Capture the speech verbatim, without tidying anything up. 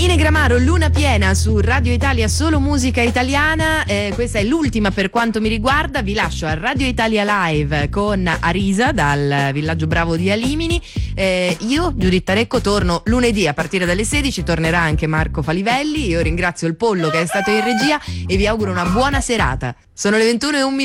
Fine Gramaro, Luna piena su Radio Italia, solo musica italiana. Eh, questa è l'ultima per quanto mi riguarda. Vi lascio a Radio Italia Live con Arisa dal Villaggio Bravo di Alimini. Eh, io, Giuditta Recco, torno lunedì a partire dalle sedici. Tornerà anche Marco Falivelli. Io ringrazio il Pollo che è stato in regia e vi auguro una buona serata. Sono le ventuno e un minuto.